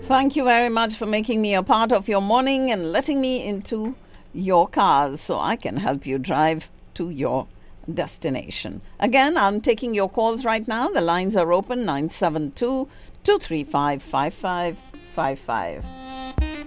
Thank you very much for making me a part of your morning and letting me into your cars so I can help you drive to your destination. Again, I'm taking your calls right now. The lines are open 972 235 5555.